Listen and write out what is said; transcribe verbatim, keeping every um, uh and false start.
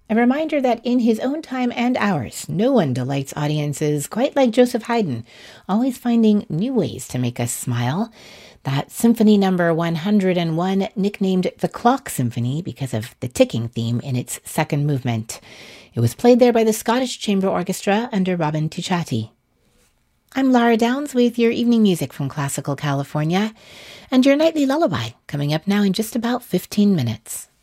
A reminder that in his own time and ours, no one delights audiences quite like Joseph Haydn, always finding new ways to make us smile. That Symphony Number one hundred one, nicknamed the Clock Symphony because of the ticking theme in its second movement. It was played there by the Scottish Chamber Orchestra under Robin Tuchati. I'm Lara Downs with your evening music from Classical California, and your nightly lullaby coming up now in just about fifteen minutes.